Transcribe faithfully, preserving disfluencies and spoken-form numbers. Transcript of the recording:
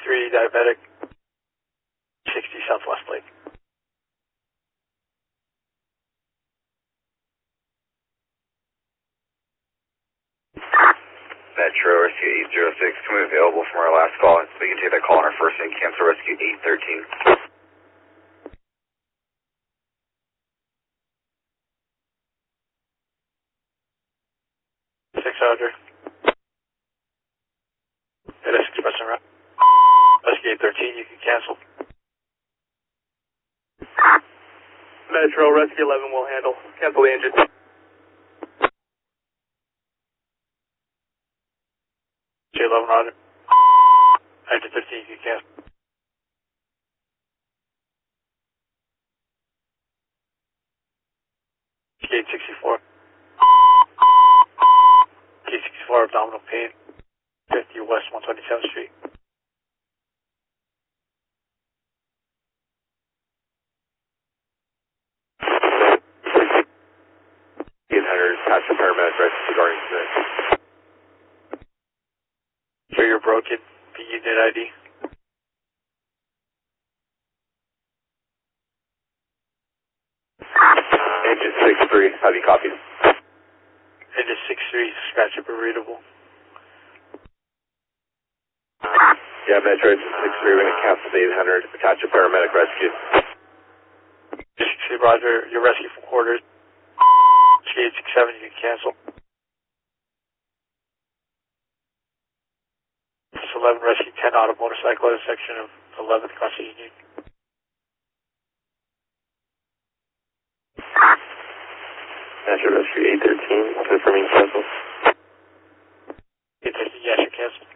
three diabetic, sixty Southwest Lake. Metro Rescue eight zero six, coming available from our last call, so we can take that call on our first and cancel Rescue eight thirteen. six hundred. It is Express and Route. Rescue eight thirteen, you can cancel. Metro Rescue eleven will handle. Cancel the engine. J eleven Roger. Engine fifteen, you can cancel. Gate sixty-four. Gate sixty-four, abdominal pain. fifty West one twenty-seventh Street. eight hundred, patch the paramedic rescue regarding Smith. Show your broken P unit I D. Engine six three, have you copied? Engine six three, scratch up readable. Yeah, Metro Engine six three, we're going to cancel the eight hundred, attach a paramedic rescue. six three Roger, your rescue from quarters. Gate six seven, you can cancel. eleven Rescue ten auto motorcycle intersection of eleventh across the Union. Metro Rescue eight thirteen, confirming cancel. eight thirteen, yes, you cancel.